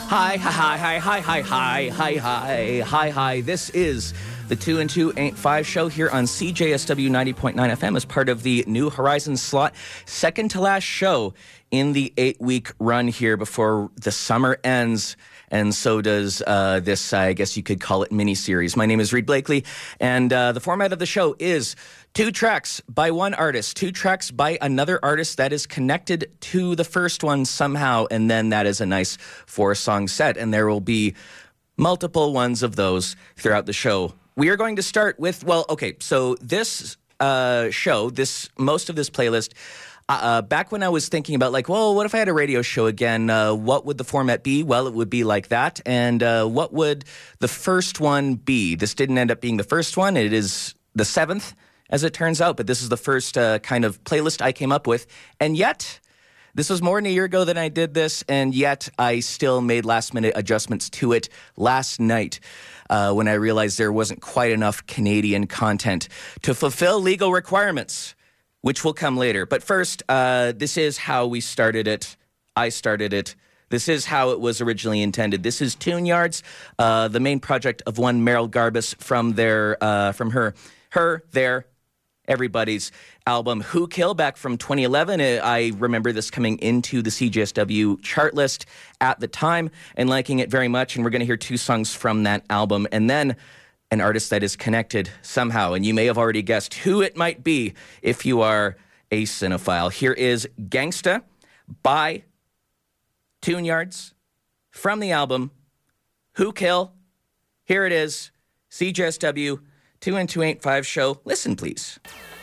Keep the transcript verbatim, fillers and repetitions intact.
Hi, hi, hi, hi, hi, hi, hi, hi, hi, hi. This is the two and two ain't five show here on C J S W ninety point nine F M as part of the New Horizons slot. Second to last show in the eight-week run here before the summer ends. And so does uh, this, I guess you could call it, mini-series. My name is Reed Blakely, and uh, the format of the show is two tracks by one artist, two tracks by another artist that is connected to the first one somehow, and then that is a nice four-song set, and there will be multiple ones of those throughout the show. We are going to start with, well, okay, so this uh, show, this most of this playlist, Uh, back when I was thinking about, like, well, what if I had a radio show again? Uh, what would the format be? Well, it would be like that. And uh, what would the first one be? This didn't end up being the first one. It is the seventh, as it turns out. But this is the first uh, kind of playlist I came up with. And yet, this was more than a year ago that I did this. And yet, I still made last-minute adjustments to it last night uh, when I realized there wasn't quite enough Canadian content to fulfill legal requirements, which will come later. But first, uh, this is how we started it. I started it. This is how it was originally intended. This is Tune Yards, uh, the main project of one Meryl Garbus from their, uh, from her, her, their, everybody's album Who Kill back from twenty eleven. I remember this coming into the C J S W chart list at the time and liking it very much. And we're going to hear two songs from that album. And then an artist that is connected somehow, and you may have already guessed who it might be if you are a cinephile. Here is Gangsta by Tune Yards from the album Who Kill. Here it is, C J S W two and two ain't five show. Listen, please.